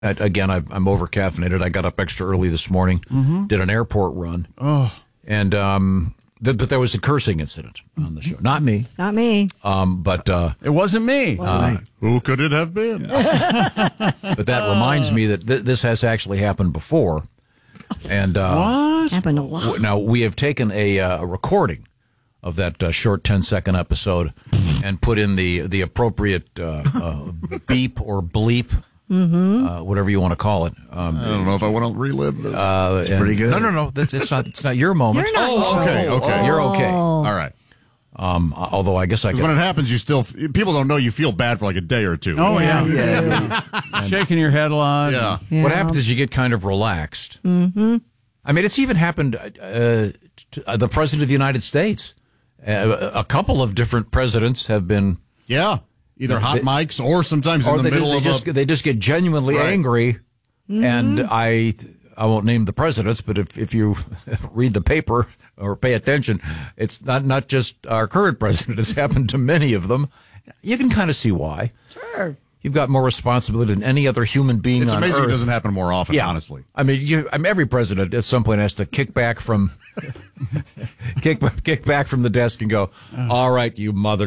Again, I'm over-caffeinated. I got up extra early this morning, did an airport run, and but there was a cursing incident on the show. Not me. Not me. But it wasn't me. Who could it have been? But that reminds me that this has actually happened before. And What? Happened a lot. now we have taken a recording of that short 10-second episode and put in the appropriate beep or bleep, whatever you want to call it. I don't know if I want to relive this. It's pretty good. No. It's not your moment. You're not. okay. You're okay. All right. Although I guess I 'Cause got when it happens, people don't know you feel bad for like a day or two. Oh, yeah. Shaking your head a lot. Yeah. What happens is you get kind of relaxed. Mm-hmm. I mean, it's even happened to the President of the United States. A couple of different presidents have been... Yeah. Either hot mics or sometimes in the middle of they just get genuinely angry. And I won't name the presidents, but if you read the paper or pay attention, it's not just our current president. It's happened to many of them. You can kind of see why. Sure. You've got more responsibility than any other human being It's on amazing Earth. it doesn't happen more often, Yeah. honestly. I mean, every president at some point has to kick back from kick back from the desk and go, "All right, you mother."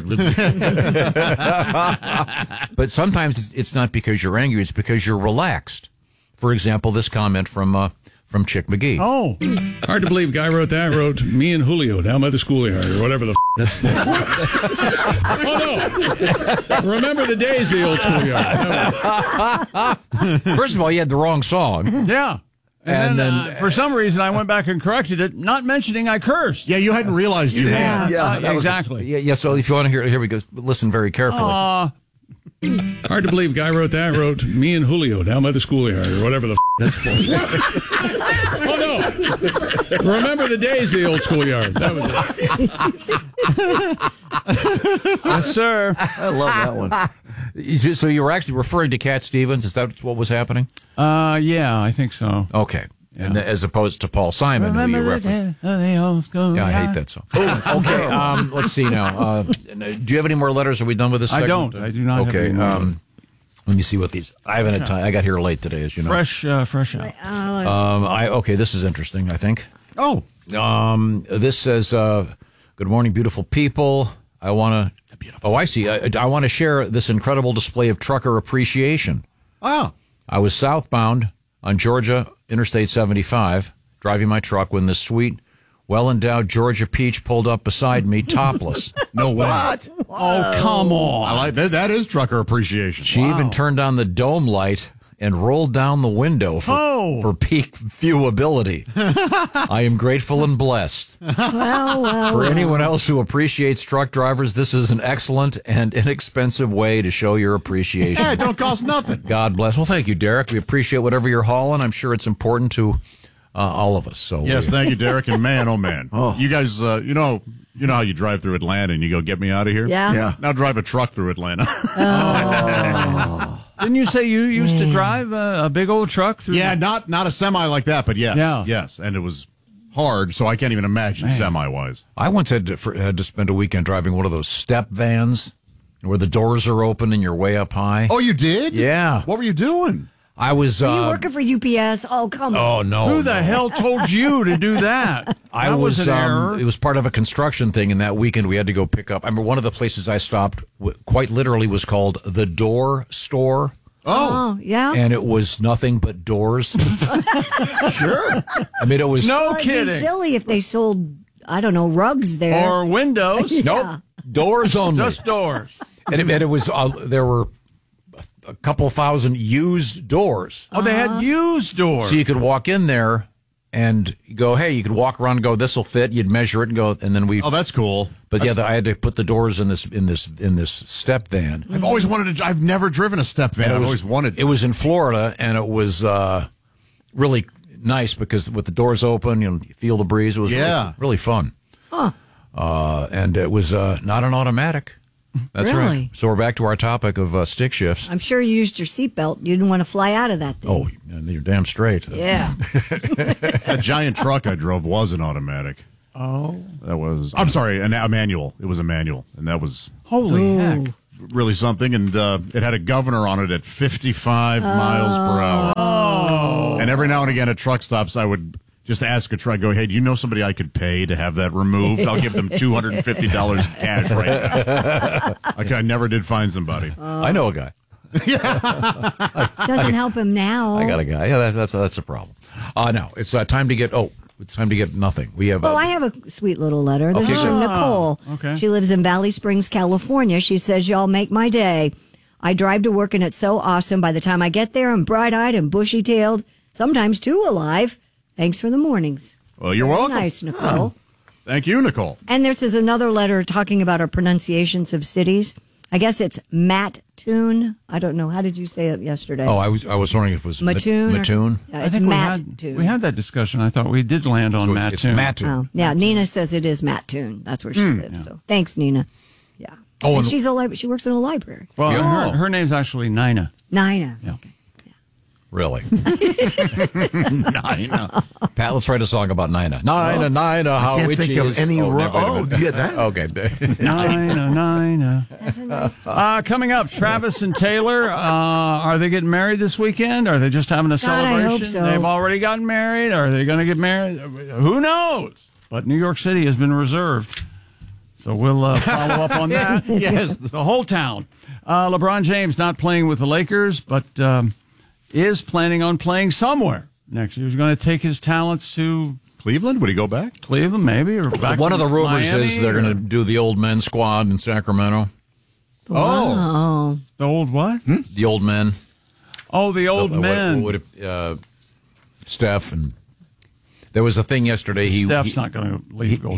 But sometimes it's not because you're angry; it's because you're relaxed. For example, this comment from Chick McGee. Oh, hard to believe guy wrote me and Julio down by the schoolyard or whatever the that's Oh no. Remember the days of the old schoolyard. First of all, you had the wrong song. Yeah. And then for some reason I went back and corrected it, not mentioning I cursed. Yeah, you hadn't realized you had. Exactly. Yeah, so if you want to hear, here we go. Listen very carefully. Hard to believe guy wrote me and Julio down by the schoolyard or whatever the that's bullshit. Oh no. Remember the days of the old schoolyard. That was it. Yes, sir. I love that one. So you were actually referring to Cat Stevens? Is that what was happening? Yeah, I think so. Okay. Yeah. And as opposed to Paul Simon, who you referenced. Yeah, I hate that song. Okay, let's see now. Do you have any more letters? Are we done with this segment? I don't. I do not have any more. Let me see what these... I haven't had time. I got here late today, as you know. Fresh out. Okay, this is interesting, I think. Oh. This says, good morning, beautiful people. I want to... Oh, I see. I want to share this incredible display of trucker appreciation. Ah. I was southbound on Georgia Interstate 75, driving my truck when this sweet, well-endowed Georgia peach pulled up beside me, topless. No way. What? Oh, come on. I like that. That is trucker appreciation. She even turned on the dome light and rolled down the window for peak viewability. I am grateful and blessed. For anyone else who appreciates truck drivers, this is an excellent and inexpensive way to show your appreciation. Yeah, it don't cost nothing. God bless. Well, thank you, Derek. We appreciate whatever you're hauling. I'm sure it's important to all of us. So yes, thank you, Derek. And man, oh man, you guys, you know how you drive through Atlanta and you go, "Get me out of here." Yeah. Now drive a truck through Atlanta. Didn't you say you used to drive a big old truck through? Yeah, not a semi like that, but yes, Yeah. yes, and it was hard, so I can't even imagine semi-wise. I once had to spend a weekend driving one of those step vans where the doors are open and you're way up high. Oh, you did? Yeah. What were you doing? I was. Are you working for UPS? Oh, come on. Oh no! Who the hell told you to do that? I That was. an error. It was part of a construction thing, and that weekend we had to go pick up. I remember one of the places I stopped, quite literally, was called the Door Store. Oh, yeah. And it was nothing but doors. Sure. I mean, it was No It'd be kidding. silly if they sold, I don't know, rugs there. Or windows. nope doors only. Just doors. And it was there were a couple thousand used doors. Oh, they had used doors. So you could walk in there and go, hey, you could walk around and go, this will fit. You'd measure it and go, and then we. Oh, that's cool. But I had to put the doors in this step van. I've always wanted to. I've never driven a step van. I've always wanted to. It was in Florida, and it was really nice because with the doors open, you feel the breeze. It was really fun. Huh. And it was not an automatic. That's Really? right. So we're back to our topic of stick shifts. I'm sure you used your seatbelt. You didn't want to fly out of that thing. Oh, you're damn straight. Yeah. That giant truck I drove was an automatic. Oh. That was. I'm sorry, a manual. It was a manual, and that was Holy heck. really something, and it had a governor on it at 55 miles per hour. Oh. And every now and again at truck stops, I would just ask a truck, go, hey, do you know somebody I could pay to have that removed? I'll give them $250 cash right now. I never did find somebody. I know a guy. Doesn't help him now. I got a guy. Yeah, that's a problem. No, it's time to get. It's time to get nothing. We have. I have a sweet little letter. This is from Nicole. Okay. She lives in Valley Springs, California. She says, y'all make my day. I drive to work and it's so awesome. By the time I get there, I'm bright-eyed and bushy-tailed, sometimes too alive. Thanks for the mornings. Well, you're welcome. Nice, Nicole. Thank you, Nicole. And this is another letter talking about our pronunciations of cities. I guess it's Mattoon. I don't know. How did you say it yesterday? I was wondering if it was Mattoon. Mattoon. Yeah, it's Mattoon. we had that discussion. I thought we did land on Mattoon. It's Mattoon. Oh, yeah, Nina says it is Mattoon. That's where she lives. Yeah. So thanks, Nina. Yeah. Oh, and she's she works in a library. Well, Yeah. her name's actually Nina. Nina. Yeah. Okay. Really? Nina. Pat, let's write a song about Nina. Nina, how Can't witchy think of is. any. Oh, You get that? Okay. Nina. That's a nice Coming up, Travis and Taylor. Are they getting married this weekend? Are they just having a God, celebration? I hope so. They've already gotten married. Are they going to get married? Who knows? But New York City has been reserved. So we'll follow up on that. Yes. The whole town. LeBron James not playing with the Lakers, but is planning on playing somewhere next year. He's going to take his talents to Cleveland? Would he go back? Cleveland, maybe, or back One to of the rumors Miami, is they're going to do the old men squad in Sacramento. Oh. The old what? The old men. Oh, the old men. Steph, and there was a thing yesterday. Steph's not going to leave Golden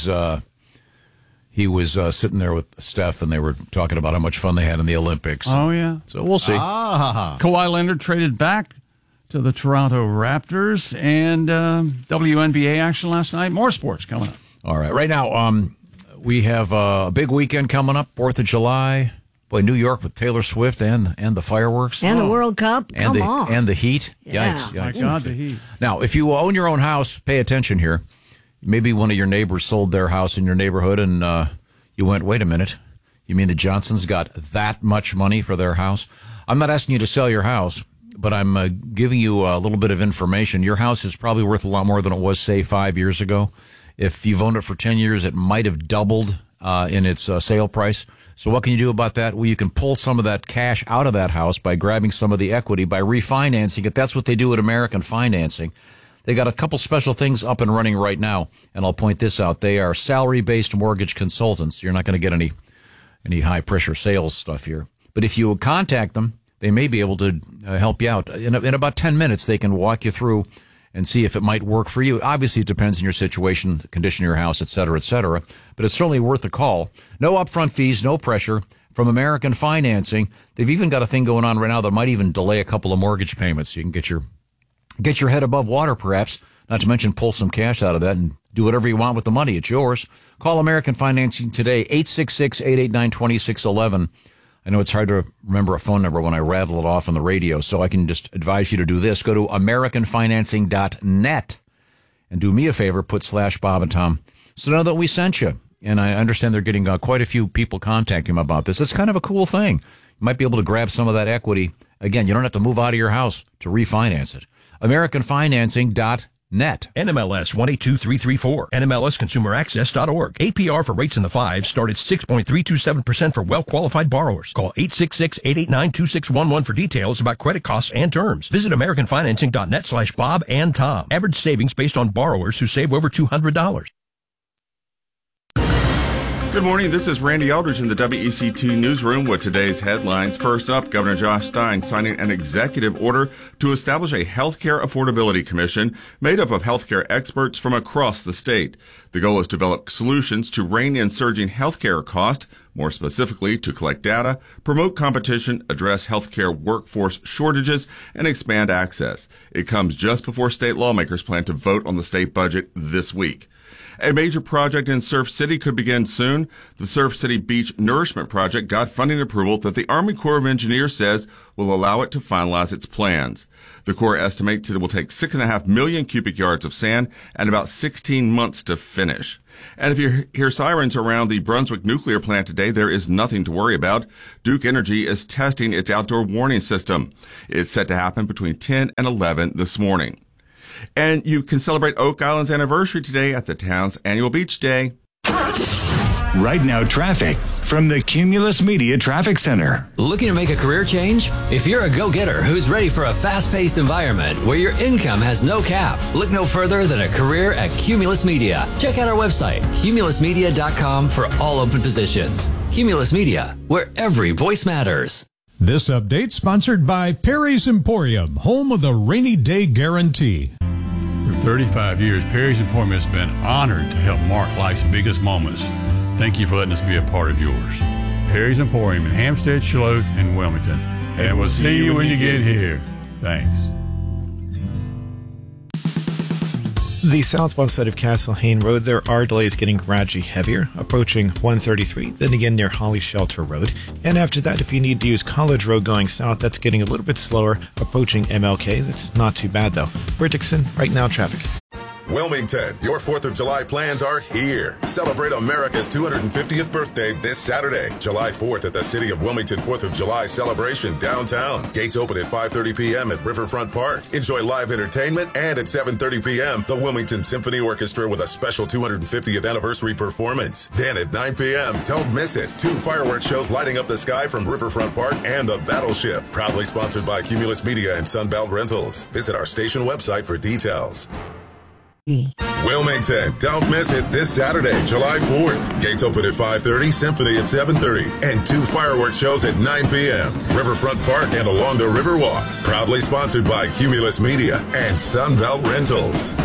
He was sitting there with Steph, and they were talking about how much fun they had in the Olympics. Oh, yeah. So we'll see. Kawhi Leonard traded back to the Toronto Raptors, and WNBA action last night. More sports coming up. All right. Right now, we have a big weekend coming up, 4th of July. Boy, New York with Taylor Swift and the fireworks. And the World Cup. Come on. And the heat. Yeah. Yikes. My God, the heat. Now, if you own your own house, pay attention here. Maybe one of your neighbors sold their house in your neighborhood, and you went, wait a minute. You mean the Johnsons got that much money for their house? I'm not asking you to sell your house, but I'm giving you a little bit of information. Your house is probably worth a lot more than it was, say, 5 years ago. If you've owned it for 10 years, it might have doubled in its sale price. So what can you do about that? Well, you can pull some of that cash out of that house by grabbing some of the equity, by refinancing it. That's what they do at American Financing. They got a couple special things up and running right now, and I'll point this out. They are salary-based mortgage consultants. You're not going to get any high-pressure sales stuff here. But if you contact them, they may be able to help you out. In about 10 minutes, they can walk you through and see if it might work for you. Obviously, it depends on your situation, the condition of your house, et cetera, but it's certainly worth a call. No upfront fees, no pressure. From American Financing, they've even got a thing going on right now that might even delay a couple of mortgage payments. You can get your head above water, perhaps, not to mention pull some cash out of that and do whatever you want with the money. It's yours. Call American Financing today, 866-889-2611. I know it's hard to remember a phone number when I rattle it off on the radio, so I can just advise you to do this. Go to AmericanFinancing.net and do me a favor, put /Bob and Tom, so know that we sent you. And I understand they're getting quite a few people contacting them about this. It's kind of a cool thing. You might be able to grab some of that equity. Again, you don't have to move out of your house to refinance it. AmericanFinancing.net. NMLS 182334. NMLSConsumerAccess.org. APR for rates in the 5s start at 6.327% for well-qualified borrowers. Call 866-889-2611 for details about credit costs and terms. Visit AmericanFinancing.net /Bob and Tom. Average savings based on borrowers who save over $200. Good morning. This is Randy Aldridge in the WEC2 newsroom with today's headlines. First up, Governor Josh Stein signing an executive order to establish a healthcare affordability commission made up of healthcare experts from across the state. The goal is to develop solutions to rein in surging healthcare costs, more specifically to collect data, promote competition, address healthcare workforce shortages, and expand access. It comes just before state lawmakers plan to vote on the state budget this week. A major project in Surf City could begin soon. The Surf City Beach Nourishment Project got funding approval that the Army Corps of Engineers says will allow it to finalize its plans. The Corps estimates it will take 6.5 million cubic yards of sand and about 16 months to finish. And if you hear sirens around the Brunswick nuclear plant today, there is nothing to worry about. Duke Energy is testing its outdoor warning system. It's set to happen between 10 and 11 this morning. And you can celebrate Oak Island's anniversary today at the town's annual beach day. Right now, traffic from the Cumulus Media Traffic Center. Looking to make a career change? If you're a go-getter who's ready for a fast-paced environment where your income has no cap, look no further than a career at Cumulus Media. Check out our website, cumulusmedia.com, for all open positions. Cumulus Media, where every voice matters. This update sponsored by Perry's Emporium, home of the rainy day guarantee. For 35 years, Perry's Emporium has been honored to help mark life's biggest moments. Thank you for letting us be a part of yours. Perry's Emporium in Hampstead, Charlotte, and Wilmington. And we'll see you when you get here. Thanks. The southbound side of Castle Hayne Road, there are delays getting gradually heavier, approaching 133, then again near Holly Shelter Road. And after that, if you need to use College Road going south, that's getting a little bit slower, approaching MLK. That's not too bad, though. We're Dixon, right now traffic. Wilmington, your 4th of July plans are here. Celebrate America's 250th birthday this Saturday, July 4th at the City of Wilmington 4th of July celebration downtown. Gates open at 5:30 p.m. at Riverfront Park. Enjoy live entertainment, and at 7:30 p.m., the Wilmington Symphony Orchestra with a special 250th anniversary performance. Then at 9 p.m., don't miss it. 2 fireworks shows lighting up the sky from Riverfront Park and the Battleship. Proudly sponsored by Cumulus Media and Sunbelt Rentals. Visit our station website for details. Wilmington, don't miss it this Saturday, July 4th. Gates open at 5:30, Symphony at 7:30, and 2 fireworks shows at 9 p.m. Riverfront Park and along the Riverwalk. Proudly sponsored by Cumulus Media and Sunbelt Rentals.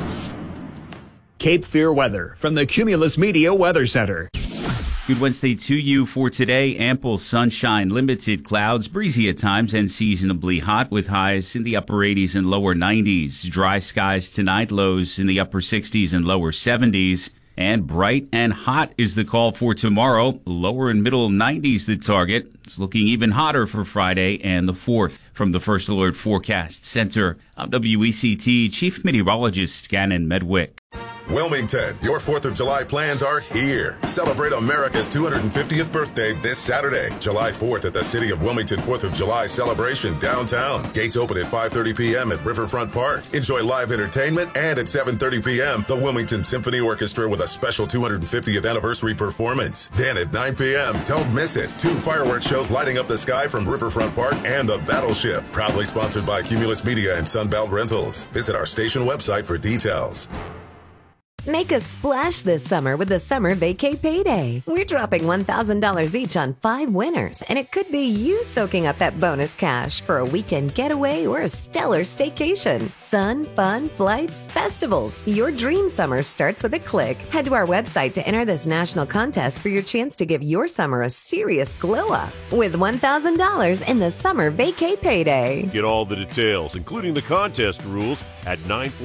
Cape Fear weather from the Cumulus Media Weather Center. Good Wednesday to you. For today, ample sunshine, limited clouds, breezy at times, and seasonably hot with highs in the upper 80s and lower 90s. Dry skies tonight, lows in the upper 60s and lower 70s. And bright and hot is the call for tomorrow. Lower and middle 90s the target. It's looking even hotter for Friday and the 4th. From the First Alert Forecast Center, I'm WECT Chief Meteorologist Gannon Medwick. Wilmington, your 4th of July plans are here. Celebrate America's 250th birthday this Saturday, July 4th at the City of Wilmington 4th of July celebration downtown. Gates open at 5:30 p.m. at Riverfront Park. Enjoy live entertainment, and at 7:30 p.m., the Wilmington Symphony Orchestra with a special 250th anniversary performance. Then at 9 p.m., don't miss it. 2 fireworks shows lighting up the sky from Riverfront Park and the Battleship. Proudly sponsored by Cumulus Media and Sunbelt Rentals. Visit our station website for details. Make a splash this summer with the Summer Vacay Payday. We're dropping $1,000 each on 5 winners, and it could be you soaking up that bonus cash for a weekend getaway or a stellar staycation. Sun, fun, flights, festivals. Your dream summer starts with a click. Head to our website to enter this national contest for your chance to give your summer a serious glow-up with $1,000 in the Summer Vacay Payday. Get all the details, including the contest rules, at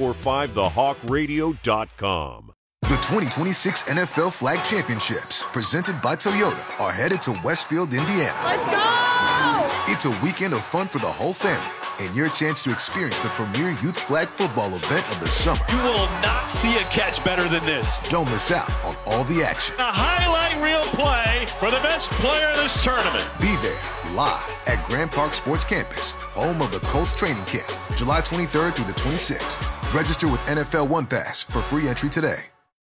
945thehawkradio.com. The 2026 NFL Flag Championships, presented by Toyota, are headed to Westfield, Indiana. Let's go! It's a weekend of fun for the whole family, and your chance to experience the premier youth flag football event of the summer. You will not see a catch better than this. Don't miss out on all the action. A highlight reel play for the best player in this tournament. Be there, live at Grand Park Sports Campus, home of the Colts training camp, July 23rd through the 26th. Register with NFL One Pass for free entry today.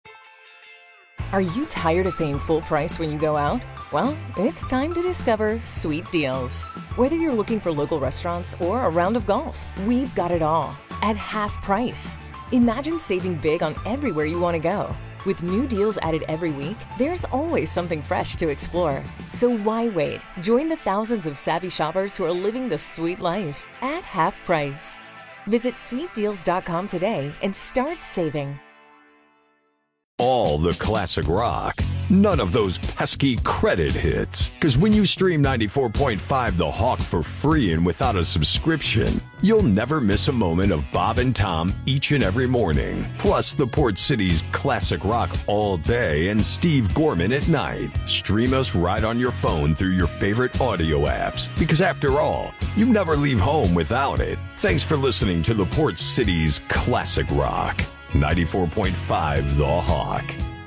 Are you tired of paying full price when you go out? Well, it's time to discover Sweet Deals. Whether you're looking for local restaurants or a round of golf, we've got it all at half price. Imagine saving big on everywhere you want to go. With new deals added every week, there's always something fresh to explore. So why wait? Join the thousands of savvy shoppers who are living the sweet life at half price. Visit sweetdeals.com today and start saving. All the classic rock None of those pesky credit hits. Because when you stream 94.5 The Hawk for free and without a subscription, you'll never miss a moment of Bob and Tom each and every morning. Plus the Port City's classic rock all day and Steve Gorman at night. Stream us right on your phone through your favorite audio apps. Because after all, you never leave home without it. Thanks for listening to the Port City's classic rock. 94.5 The Hawk.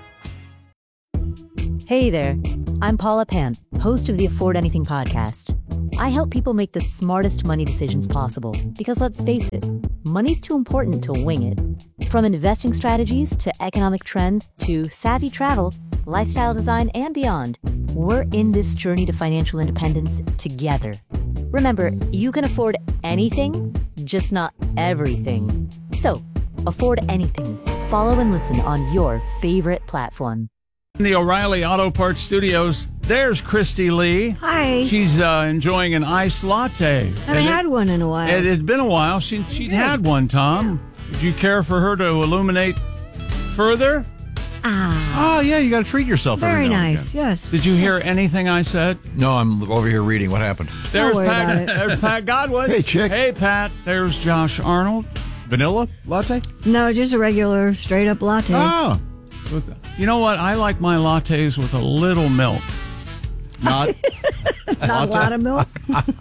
Hey there, I'm Paula Pant, host of the Afford Anything podcast. I help people make the smartest money decisions possible because let's face it, money's too important to wing it. From investing strategies to economic trends to savvy travel, lifestyle design, and beyond, we're in this journey to financial independence together. Remember, you can afford anything, just not everything. So, afford anything. Follow and listen on your favorite platform. In the O'Reilly Auto Parts Studios, there's Christy Lee. Hi. She's enjoying an iced latte. Haven't had one in a while. It had been a while. She'd had one, Tom. Yeah. Would you care for her to illuminate further? Oh, yeah, you got to treat yourself. Very nice, yes. Did you hear anything I said? No, I'm over here reading. What happened? There's Pat Godwin. Hey, chick. Hey, Pat. There's Josh Arnold. Vanilla latte? No, just a regular straight-up latte. Oh. You know what? I like my lattes with a little milk. Not a lot of milk?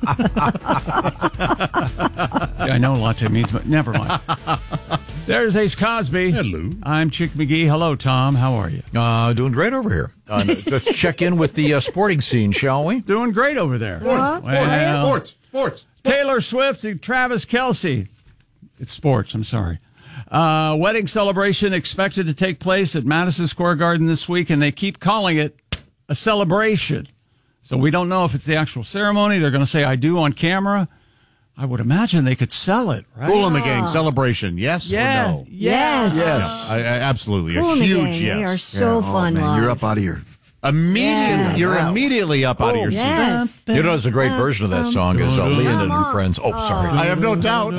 See, I know latte means, but never mind. There's Ace Cosby. Hello. I'm Chick McGee. Hello, Tom. How are you? Doing great over here. Let's check in with the sporting scene, shall we? Doing great over there. Sports. Taylor Swift and Travis Kelce. It's sports, I'm sorry. Wedding celebration expected to take place at Madison Square Garden this week, and they keep calling it a celebration. So we don't know if it's the actual ceremony. They're going to say, I do on camera. I would imagine they could sell it, right? Cool in the Gang celebration, yes or no? Yes. Yes. Absolutely. Cool a in the huge Gang. yes. They are so fun. Man, you're up out of your... You're immediately up out of your seat. Yes. You know, it's a great version of that song is Leon and Friends. Oh, sorry. I have no doubt.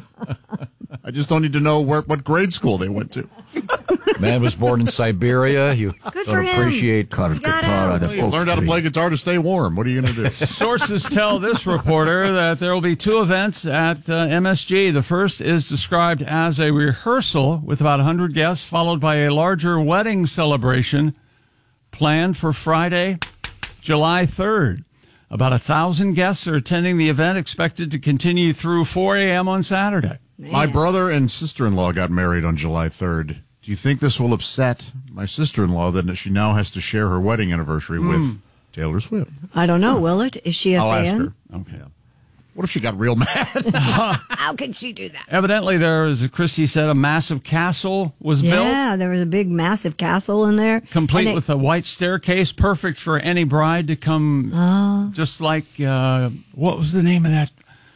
I just don't need to know what grade school they went to. Man was born in Siberia. You don't appreciate He learned how to play guitar to stay warm. What are you going to do? Sources tell this reporter that there will be two events at MSG. The first is described as a rehearsal with about 100 guests, followed by a larger wedding celebration planned for Friday, July 3rd. About 1,000 guests are attending the event, expected to continue through 4 a.m. on Saturday. Man. My brother and sister-in-law got married on July 3rd. Do you think this will upset my sister-in-law that she now has to share her wedding anniversary with Taylor Swift? I don't know. Will it? Is she a I'll fan? ask her. Okay. What if she got real mad? How can she do that? Evidently, there, as Christy said, a massive castle was built. Yeah, there was a big, massive castle in there. Complete with a white staircase, perfect for any bride to come. Just like, what was the name of that?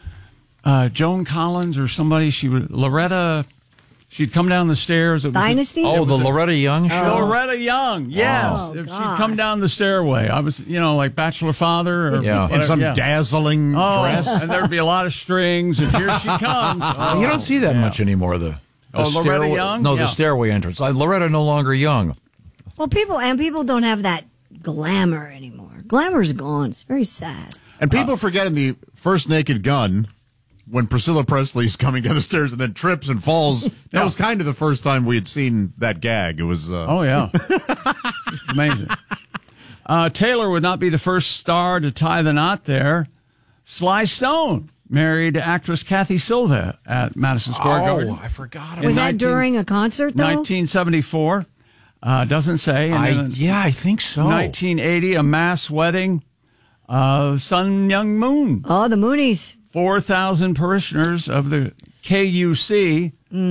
Joan Collins or somebody. Loretta. She'd come down the stairs. Dynasty? The Loretta Young show? Loretta Young, yes. Oh, She'd come down the stairway. I was, like Bachelor Father. Or in some dazzling dress. And there'd be a lot of strings, and here she comes. You don't see that much anymore, the Loretta Young? No, the stairway entrance. Loretta no longer young. Well, people don't have that glamour anymore. Glamour's gone. It's very sad. And people forget in the first Naked Gun, when Priscilla Presley's coming down the stairs and then trips and falls, that was kind of the first time we had seen that gag. It was... Oh, yeah. Amazing. Taylor would not be the first star to tie the knot there. Sly Stone married actress Kathy Silva at Madison Square Garden. Oh, I forgot. Was that during a concert, though? 1974. Doesn't say. I think so. 1980, a mass wedding. Sun Myung Moon. Oh, the Moonies. 4,000 parishioners of the KUC,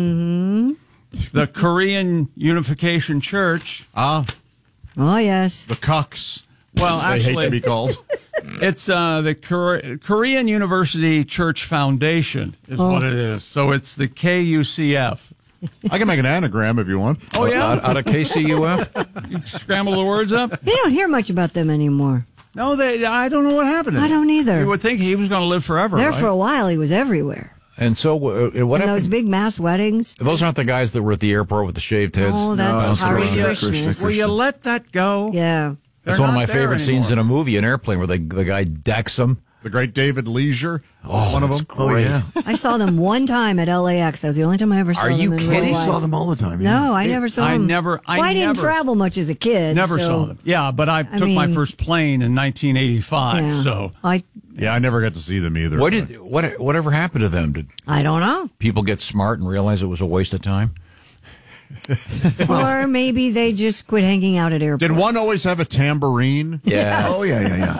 the Korean Unification Church. Oh, yes. The Cucks. Well, actually, they hate to be called. It's the Korean University Church Foundation is what it is. So it's the KUCF. I can make an anagram if you want. Oh, yeah? Out of KCUF? You scramble the words up? You don't hear much about them anymore. No, I don't know what happened to I them. don't either. You would think he was going to live forever, There right? for a while, he was everywhere. And so what And happened? those big mass weddings. Those aren't the guys that were at the airport with the shaved heads. Oh, that's Hare Krishna. Will you let that go? Yeah. It's one of my favorite scenes in a movie, an airplane, where the guy decks him. The great David Leisure, one of them. Great. I saw them one time at LAX. That was the only time I ever saw them. Are you in real kidding? life. Saw them all the time. No, I never saw them. I didn't travel much as a kid. Never so- saw them. Yeah, but I took my first plane in 1985. Yeah. So I never got to see them either. Whatever happened to them? Did I don't know. people get smart and realize it was a waste of time? Or maybe they just quit hanging out at airports. Did one always have a tambourine? Yeah. Oh, yeah.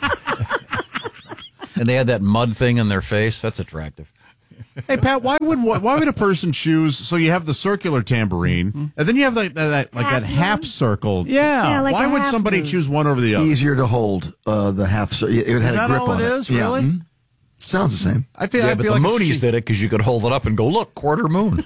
And they had that mud thing in their face. That's attractive. Hey Pat, why would a person choose? So you have the circular tambourine, and then you have that half circle. Yeah. like why a would half somebody moon. choose one over the other? Easier to hold the half. So it had Is a that grip all on it it. is, really? Yeah. Sounds the same. I feel but the like Moonies did it because you could hold it up and go, look, quarter moon.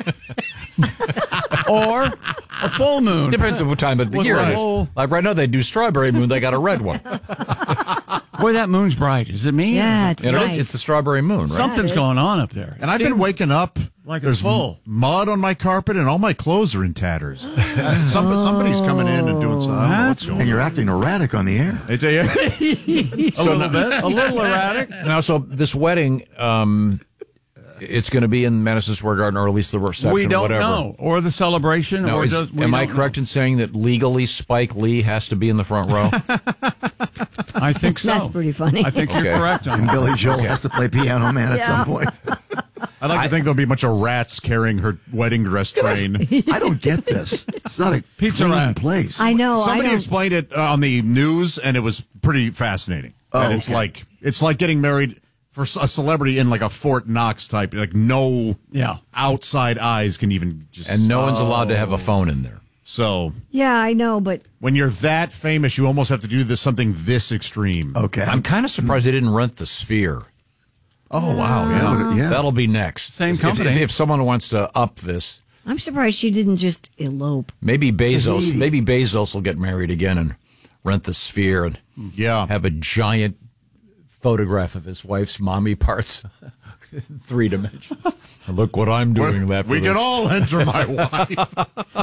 Or a full moon. Depends on what time of the year it is. Like right now, they do strawberry moon. They got a red one. Boy, that moon's bright. Is it me? Yeah, it's And nice. it's the strawberry moon, right? Something's going on up there. And I've been waking up like there's it's full. mud on my carpet, and all my clothes are in tatters. Somebody's coming in and doing something. I don't know what's going And you're acting erratic on the air. I tell you. A little bit. A little erratic. Now, so this wedding, it's going to be in Madison Square Garden, or at least the reception, We don't whatever. know. Or the celebration. No, or am I correct in saying that legally Spike Lee has to be in the front row? I think so. That's pretty funny. I think you're correct on And that. Billy Joel has to play Piano Man at some point. I'd like to think there'll be a bunch of rats carrying her wedding dress train. I don't get this. It's not a Pizza clean rat. place. I know. Somebody explained it on the news, and it was pretty fascinating. And it's like getting married for a celebrity in like a Fort Knox type. Like no outside eyes can even just. And no one's allowed to have a phone in there. So Yeah, I know, but when you're that famous, you almost have to do something this extreme. Okay. I'm kind of surprised they didn't rent the Sphere. Oh wow! Yeah. That'll be next. Same company. If someone wants to up this, I'm surprised she didn't just elope. maybe Bezos. Tahiti. Maybe Bezos will get married again and rent the Sphere and have a giant photograph of his wife's mommy parts, in 3 dimensions. Look what I'm doing. We can all enter my wife.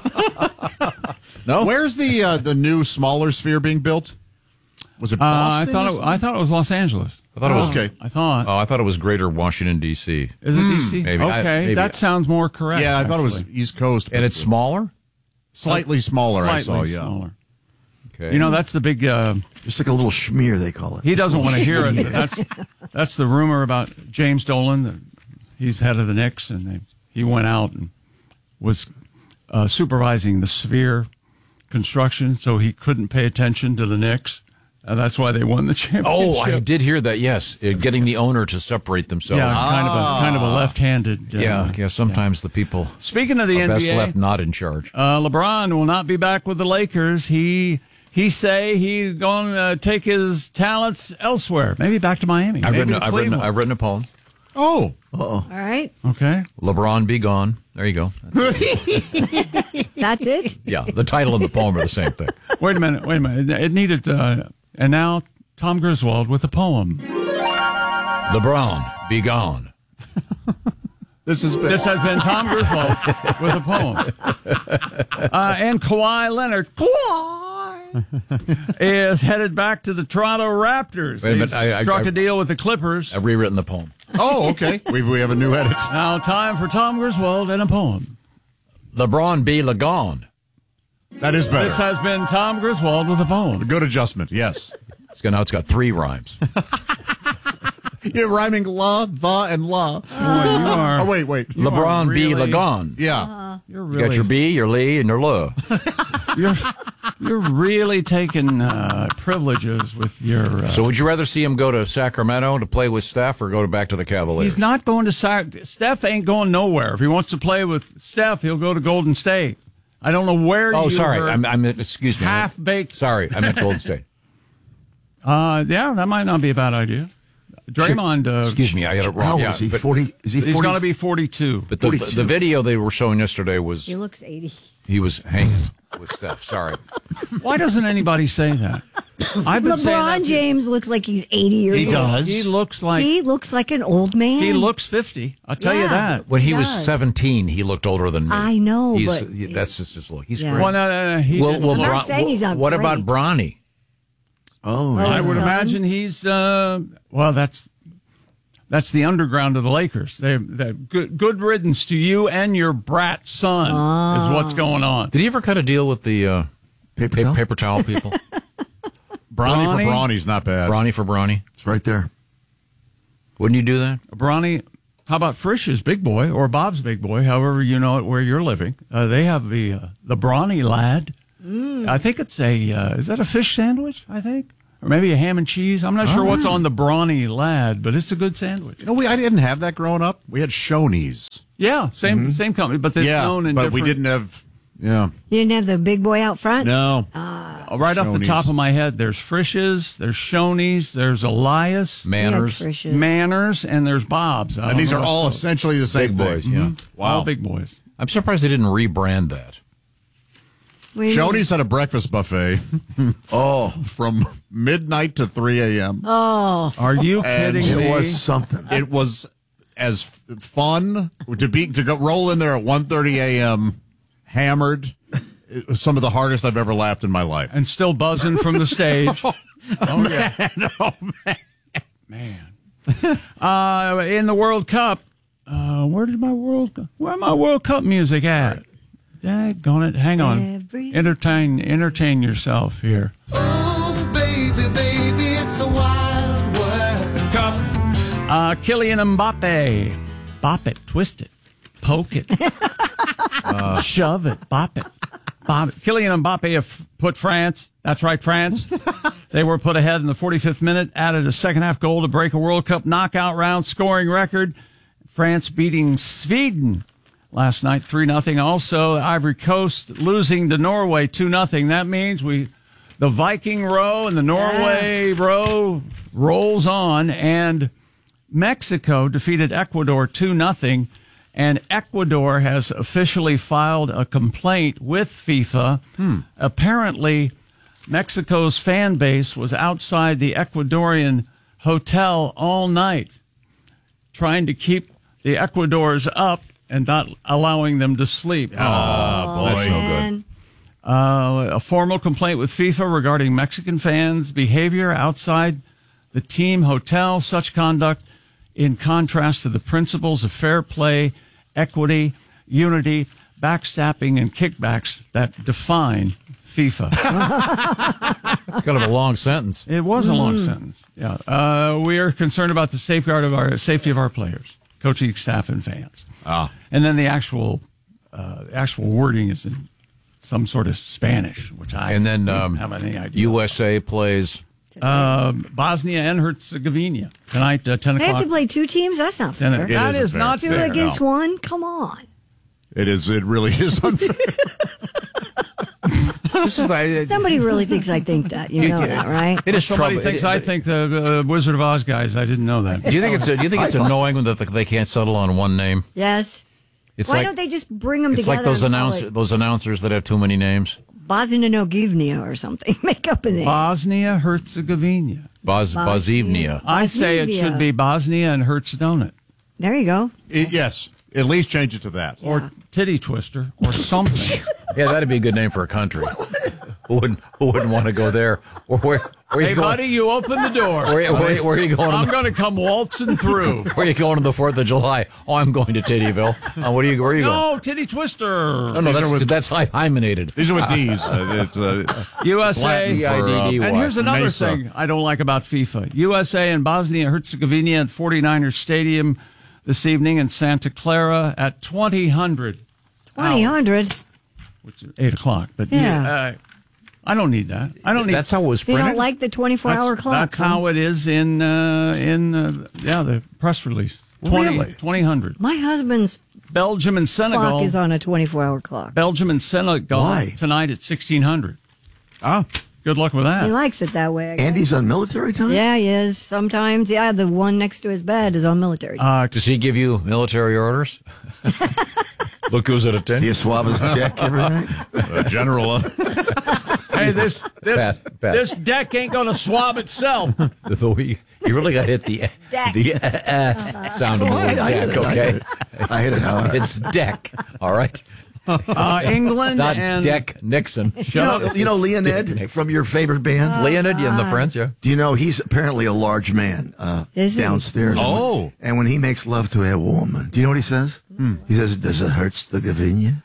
No, where's the new smaller Sphere being built? Was it Boston? I thought it was Los Angeles. I thought it was okay. I thought it was Greater Washington D.C. Is it DC? Maybe. Okay, that sounds more correct. Yeah, I thought it was actually. East Coast, And it's smaller. slightly smaller. I saw. Slightly Yeah. smaller. Okay. You know, that's the big. Just like a little schmear, they call it. He doesn't want to hear it. But that's the rumor about James Dolan. That he's head of the Knicks, and he went out and was supervising the Sphere construction, so he couldn't pay attention to the Knicks. That's why they won the championship. Oh, I did hear that. Yes, getting the owner to separate themselves. Yeah, kind of a left-handed. Sometimes the people. Speaking of the are NBA, best left not in charge. LeBron will not be back with the Lakers. He say he's going to take his talents elsewhere, maybe back to Miami. I've maybe to Cleveland. written a poem. Oh, All right. Okay. LeBron be gone. There you go. That's it? Yeah, the title and the poem are the same thing. Wait a minute. It needed. And now Tom Griswold with a poem. LeBron be gone. This has been Tom Griswold with a poem. And Kawhi Leonard is headed back to the Toronto Raptors. Wait a minute, They I struck a deal with the Clippers. I've rewritten the poem. Oh, okay. We have a new edit. Now time for Tom Griswold and a poem. LeBron be gone. That is better. This has been Tom Griswold with a poem. Good adjustment. Yes. Now it's got 3 rhymes. You're rhyming la, the, and la. Boy, you are. Oh, wait. LeBron be really- gone. Yeah. You're You really, got your B, your Lee, and your Le. you're really taking privileges with your. So would you rather see him go to Sacramento to play with Steph or go back to the Cavaliers? He's not going to Steph ain't going nowhere. If he wants to play with Steph, he'll go to Golden State. I don't know where. Oh, you sorry. heard I'm excuse me. half-baked. Sorry, I meant Golden State. Yeah, that might not be a bad idea. Draymond. Excuse me, I got it wrong. How old is he? 40? Is he 40? He's going to be 42. But the video they were showing yesterday was He looks 80. he was hanging with Steph. Sorry. Why doesn't anybody say that? I've been saying LeBron that James looks like he's 80 years old. He looks like an old man. He looks 50. I'll tell you that. When he was 17, he looked older than me. I know, that's just his look. He's Yeah. great. Well, no, I'm not saying he's not What great. about Bronny? I would imagine he's that's the underground of the Lakers. They good riddance to you and your brat son is what's going on. Did he ever cut a deal with the paper towel people? Bronny for Bronny's not bad. Bronny for Bronny. It's right there. Wouldn't you do that? Bronny, how about Frisch's Big Boy or Bob's Big Boy, however you know it where you're living? They have the Bronny Lad. I think it's is that a fish sandwich, I think? Or maybe a ham and cheese. I'm not sure what's on the Bronny Lad, but it's a good sandwich. You know, I didn't have that growing up. We had Shoney's. Yeah, same company, but they're known in but different... we didn't have... Yeah. You didn't have the big boy out front? No. Right off the Shoney's. top of my head, there's Frisch's, there's Shoney's, there's Elias, Manners, and there's Bob's. And these are all essentially the same Big boys, thing. yeah. Wow. All big boys. I'm surprised they didn't rebrand that. Shoney's had a breakfast buffet. From midnight to 3 a.m. Oh. Are you kidding me? It was something. It was as fun to go roll in there at 1:30 a.m. hammered. It was some of the hardest I've ever laughed in my life. And still buzzing from the stage. Man. In the World Cup, where my World Cup music at? Daggone it. Hang on. Entertain yourself here. Oh, baby, it's a wild World Cup. Kylian Mbappe. Bop it, twist it, poke it, shove it, bop it. Kylian Mbappe have put France, that's right, France. They were put ahead in the 45th minute, added a second-half goal to break a World Cup knockout round scoring record. France beating Sweden last night 3-0. Also, Ivory Coast losing to Norway 2-0. That means the Viking row and the Norway row rolls on, and Mexico defeated Ecuador 2-0. And Ecuador has officially filed a complaint with FIFA. Apparently, Mexico's fan base was outside the Ecuadorian hotel all night, trying to keep the Ecuadors up and not allowing them to sleep. Boy. That's no good. A formal complaint with FIFA regarding Mexican fans' behavior outside the team hotel. Such conduct in contrast to the principles of fair play, equity, unity, backstabbing, and kickbacks that define FIFA. That's kind of a long sentence. It was a long sentence. Yeah. We are concerned about the safety of our players, coaching staff, and fans. And then the actual wording is in some sort of Spanish, which I don't have any idea. USA plays Bosnia and Herzegovina tonight, 10 o'clock. They have to play two teams? That's not fair. That is not Two fair. against one? Come on. It really is unfair. This is Somebody really thinks I think that. You know that, right? It is Somebody trouble. thinks I think the Wizard of Oz guys. I didn't know that. Do you think it's annoying that they can't settle on one name? Yes. It's Why don't they just bring them it's together? It's like and those announcers that have too many names. Bosnia or something. Make up a name. Bosnia Herzegovina. Bosnia. I say it should be Bosnia and Herzegovina. There you go. Yes. At least change it to that. Or Titty Twister or something. Yeah, that'd be a good name for a country. Who wouldn't want to go there? Or where hey, buddy, you open the door. Where are you going? I'm going to come waltzing through. Where are you going on the 4th of July? Oh, I'm going to Tittyville. Where are you going? No, Titty Twister. No, that's hyphenated. These are with D's. USA. And here's another Mesa. thing I don't like about FIFA. USA and Bosnia-Herzegovina at 49ers Stadium this evening in Santa Clara at 2000. 2000? Which is 8 o'clock. But yeah. I don't need that. I don't need. That's how it was They printed. don't like the 24-hour clock. That's how it is in the press release. 2000. My husband's Belgium and Senegal clock is on a 24-hour clock. Belgium and Senegal tonight at 1600. Good luck with that. He likes it that way. I guess. Andy's on military time? Yeah, he is. Sometimes, the one next to his bed is on military time. Does he give you military orders? Look who's at attention. Do you swab his dick every night? General. Hey, this Pat. deck ain't going to swab itself. You really got to hit the sound of the word deck, okay? I hit it. It's deck, all right? England Not and Deck Nixon. You know Leonid from your favorite band? Leonid and the Friends, yeah. Do you know he's apparently a large man Is he? downstairs? Oh. And when he makes love to a woman, do you know what he says? He says, "Does it hurt to give in you?"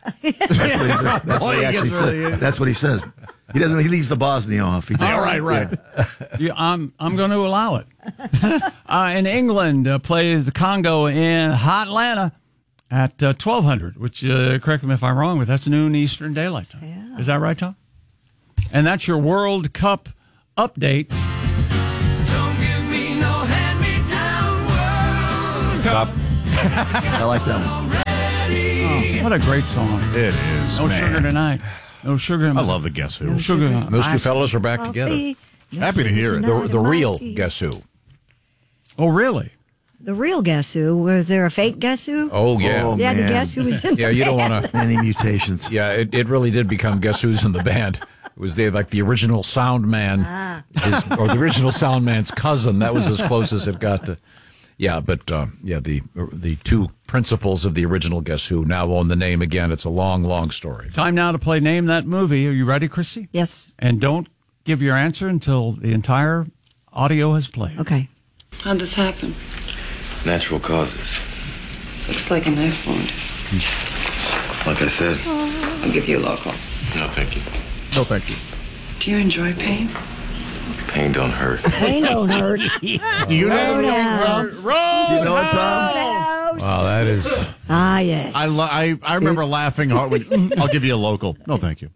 That's what he says. He doesn't. He leaves the Bosnia off. He All right. I'm going to allow it. And England plays the Congo in Atlanta at 1200, which, correct me if I'm wrong, but that's noon Eastern Daylight Time. Yeah. Is that right, Tom? And that's your World Cup update. Don't give me no hand-me-down World Cup. I like that one. Oh, what a great song. It is. No man. sugar tonight. No sugar. I love the Guess Who. No sugar. Those two fellows are back together. Happy to hear it. The real Guess Who. Oh, really? The real Guess Who? Was there a fake Guess Who? Oh, yeah. Oh, Yeah, the man. Guess Who was in Yeah, you don't want to. Many mutations. Yeah, it really did become Guess Who's in the band. It was the original sound man, or the original sound man's cousin. That was as close as it got to. Yeah, but the two principals of the original Guess Who now own the name again. It's a long, long story. Time now to play Name That Movie. Are you ready, Chrissy? Yes. And don't give your answer until the entire audio has played. Okay. How'd this happen? Natural causes. Looks like a knife wound. Like I said. I'll give you a local. No, thank you. No, thank you. Do you enjoy pain? Pain don't hurt. Pain don't hurt. Do you know the Roadhouse. You know it, Tom? Wow, that is. Ah, yes. I remember laughing hard when I'll give you a local. No, thank you.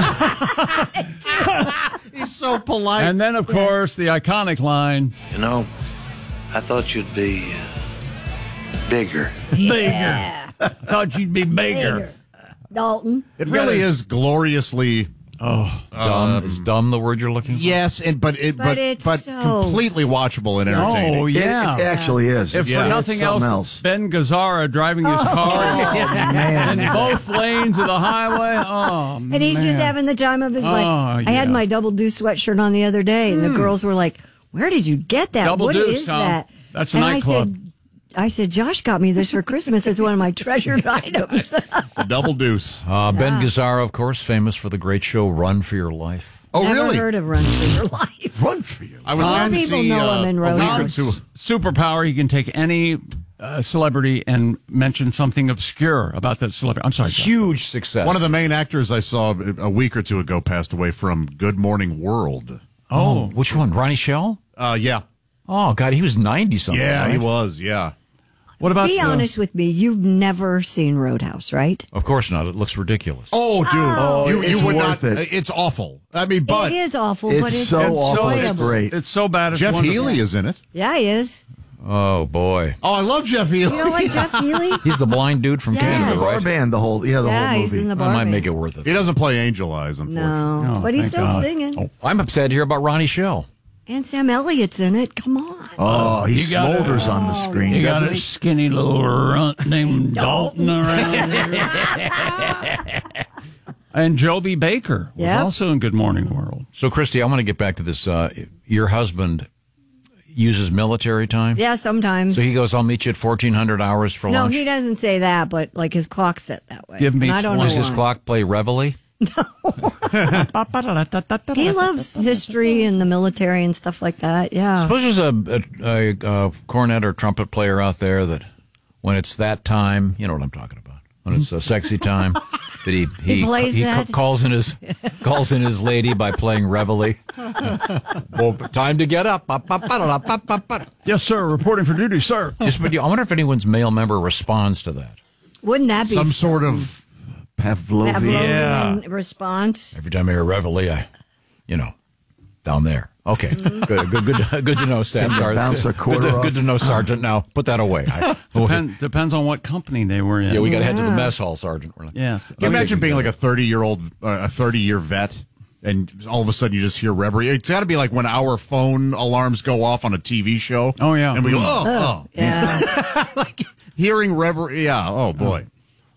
He's so polite. And then, of course, the iconic line. You know, I thought you'd be bigger. Bigger. I thought you'd be bigger. Dalton. It really is gloriously. Dumb. Is dumb the word you're looking for? Yes, but it's so- completely watchable and entertaining. Oh, yeah. It actually is. If Yeah. for nothing It's something else, Ben Gazzara driving his car man. in both lanes of the highway. Oh, man. And he's just having the time of his life. I had yeah. my Double Deuce sweatshirt on the other day, and the girls were like, "Where did you get that? Double What Deuce, is Tom. that?" That's a and nightclub. I said, Josh got me this for Christmas. It's one of my treasured items. The Double Deuce. Ben Gazzara, of course, famous for the great show Run for Your Life. Oh, Never really? heard of Run for Your Life. Run for you. I was More trying to people see know him in a week or Roadhouse. two. Superpower, he can take any celebrity and mention something obscure about that celebrity. I'm sorry, Josh. Huge success. One of the main actors I saw a week or two ago passed away from Good Morning World. Oh, which one? Ronnie Shell? Yeah. Oh, God, he was 90-something. Yeah, right? he was, yeah. What about Be honest with me. You've never seen Roadhouse, right? Of course not. It looks ridiculous. Oh, dude. it's you would worth not. it. It's awful. I mean, but It is awful, It's but it's so awful. It's enjoyable. great. It's so bad. It's Jeff wonderful. Healy is in it. Yeah, he is. Oh, boy. Oh, I love Jeff Healy. You know what, Jeff Healy? He's the blind dude from Yes. Canada, The bar right? band, the whole Yeah, movie. he's in the That bar might band. make it worth it. He doesn't play Angel Eyes, unfortunately. No, but he's thank still God. singing. Oh, I'm upset here about Ronnie Shell. And Sam Elliott's in it. Come on. Oh, he You got smolders on the screen. You got doesn't a he? skinny little runt named Dalton around here. And Joby Baker was Yep. also in Good Morning World. So, Christy, I want to get back to this. Your husband uses military time? Yeah, sometimes. So he goes, I'll meet you at 1400 hours for No, lunch? he doesn't say that, but like his clock's set that way. Give me And I don't know Does his why. clock play Reveille? He loves history and the military and stuff like that. Yeah. Suppose there's a cornet or trumpet player out there that when it's that time, you know what I'm talking about. When it's a sexy time, that he plays that? calls in his lady by playing Reveille. Well, time to get up. Yes, sir. Reporting for duty, sir. I wonder if anyone's male member responds to that. Wouldn't that be Some sort of Pavlovian response? Every time I hear Reveille, down there. Okay, good to know, Staff Sergeant. bounce a quarter good to know, Sergeant. Now put that away. Depends on what company they were in. Yeah, we got to head to the mess hall, Sergeant. Yes. Can you imagine being like a 30-year vet, and all of a sudden you just hear Reveille? It's got to be like when our phone alarms go off on a TV show. Oh, yeah. And we go, oh. Yeah. Like hearing Reveille. Yeah, oh, boy.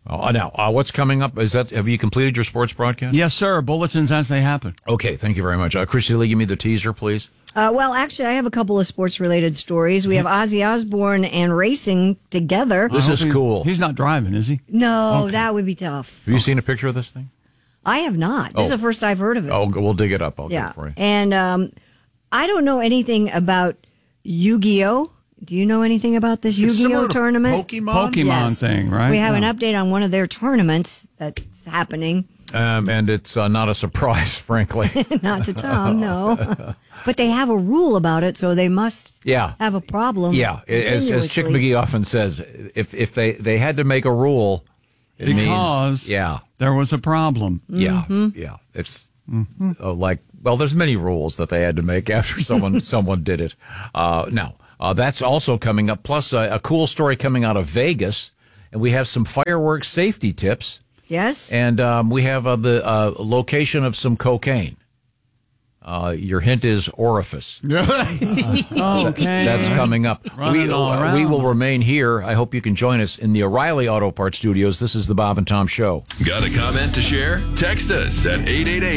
Now, what's coming up? Have you completed your sports broadcast? Yes, sir. Bulletins as they happen. Okay, thank you very much. Christy Lee, give me the teaser, please. Well, actually, I have a couple of sports-related stories. We have Ozzy Osbourne and racing together. This is cool. He's not driving, is he? No, that would be tough. Have you seen a picture of this thing? I have not. This is the first I've heard of it. Oh, we'll dig it up. I'll get it for you. And I don't know anything about Yu-Gi-Oh! Do you know anything about this Yu-Gi-Oh! Tournament? Pokemon thing, right? We have an update on one of their tournaments that's happening. And it's not a surprise, frankly. Not to Tom, no. But they have a rule about it, so they must have a problem. Yeah, as Chick McGee often says, if they had to make a rule, it means there was a problem. Yeah, yeah. It's there's many rules that they had to make after someone did it. Now, that's also coming up, plus a cool story coming out of Vegas, and we have some fireworks safety tips. Yes. And we have the location of some cocaine. Your hint is orifice. Okay. That's coming up. We will remain here. I hope you can join us in the O'Reilly Auto Parts Studios. This is the Bob and Tom Show. Got a comment to share? Text us at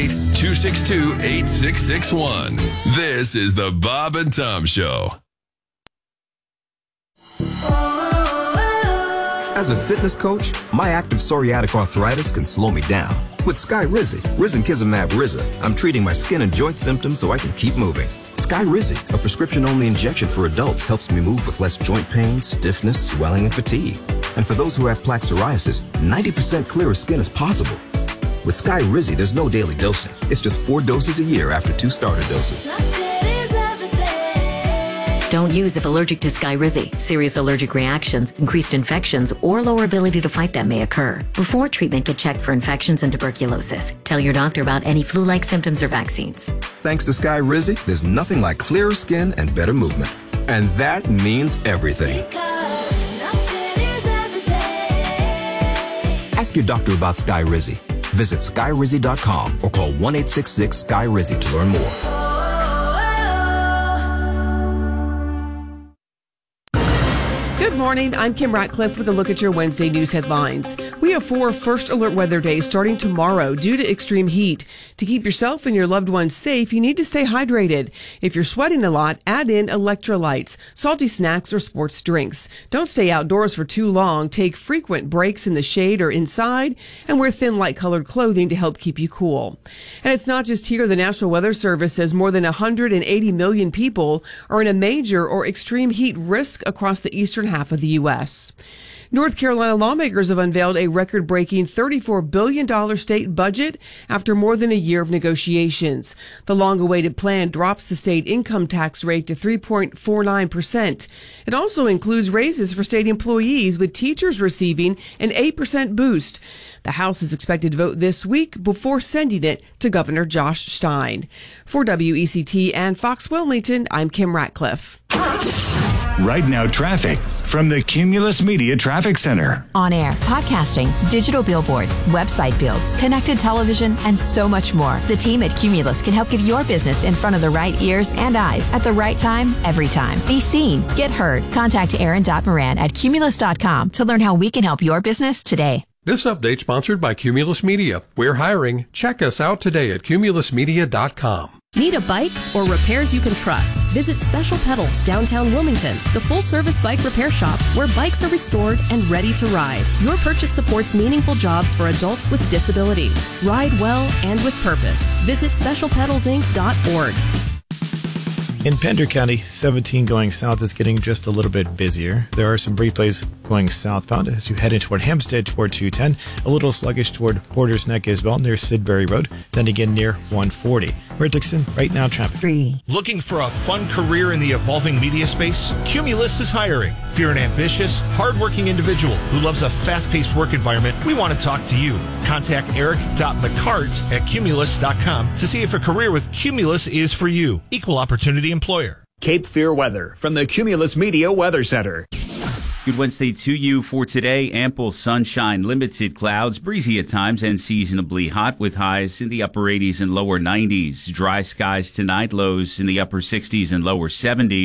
888-262-8661. This is the Bob and Tom Show. As a fitness coach, my active psoriatic arthritis can slow me down. With Skyrizi, Risankizumab Riza, I'm treating my skin and joint symptoms so I can keep moving. Skyrizi, a prescription-only injection for adults, helps me move with less joint pain, stiffness, swelling, and fatigue. And for those who have plaque psoriasis, 90% clearer skin is possible. With Skyrizi, there's no daily dosing. It's just 4 doses a year after 2 starter doses. Don't use if allergic to Skyrizi. Serious allergic reactions, increased infections, or lower ability to fight them may occur. Before treatment, get checked for infections and tuberculosis. Tell your doctor about any flu-like symptoms or vaccines. Thanks to Skyrizi, there's nothing like clearer skin and better movement. And that means everything. Ask your doctor about Skyrizi. Visit Skyrizi.com or call 1-866-SKY-RIZI to learn more. Good morning, I'm Kim Ratcliffe with a look at your Wednesday news headlines. We have 4 first alert weather days starting tomorrow due to extreme heat. To keep yourself and your loved ones safe, you need to stay hydrated. If you're sweating a lot, add in electrolytes, salty snacks, or sports drinks. Don't stay outdoors for too long. Take frequent breaks in the shade or inside, and wear thin, light-colored clothing to help keep you cool. And it's not just here. The National Weather Service says more than 180 million people are in a major or extreme heat risk across the eastern half of the U.S. North Carolina lawmakers have unveiled a record-breaking $34 billion state budget after more than a year of negotiations. The long-awaited plan drops the state income tax rate to 3.49%. It also includes raises for state employees, with teachers receiving an 8% boost. The House is expected to vote this week before sending it to Governor Josh Stein. For WECT and Fox Wilmington, I'm Kim Ratcliffe. Right now, traffic from the Cumulus Media Traffic Center. On air, podcasting, digital billboards, website builds, connected television, and so much more. The team at Cumulus can help get your business in front of the right ears and eyes at the right time, every time. Be seen, get heard. Contact Aaron.Moran at Cumulus.com to learn how we can help your business today. This update sponsored by Cumulus Media. We're hiring. Check us out today at cumulusmedia.com. Need a bike or repairs you can trust? Visit Special Pedals downtown Wilmington, the full-service bike repair shop where bikes are restored and ready to ride. Your purchase supports meaningful jobs for adults with disabilities. Ride well and with purpose. Visit specialpedalsinc.org. In Pender County, 17 going south is getting just a little bit busier. There are some brief delays going southbound as you head in toward Hempstead toward 210. A little sluggish toward Porter's Neck as well near Sidbury Road. Then again near 140. We're at Dixon, right now traffic. Looking for a fun career in the evolving media space? Cumulus is hiring. If you're an ambitious, hardworking individual who loves a fast-paced work environment, we want to talk to you. Contact eric.mccart at cumulus.com to see if a career with Cumulus is for you. Equal opportunity employer. Cape Fear weather from the Cumulus Media Weather Center. Good Wednesday to you. For today, ample sunshine, limited clouds, breezy at times, and seasonably hot with highs in the upper 80s and lower 90s. Dry skies tonight, lows in the upper 60s and lower 70s.